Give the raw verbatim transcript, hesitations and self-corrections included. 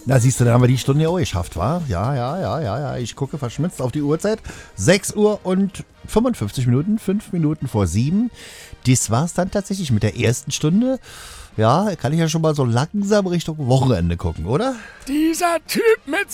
Na siehst du, dann haben wir die Stunde ja auch geschafft, wa? Ja, ja, ja, ja, ja. Ich gucke verschmitzt auf die Uhrzeit. sechs Uhr und fünfundfünfzig Minuten, fünf Minuten vor sieben. Das war's dann tatsächlich mit der ersten Stunde. Ja, kann ich ja schon mal so langsam Richtung Wochenende gucken, oder? Dieser Typ mit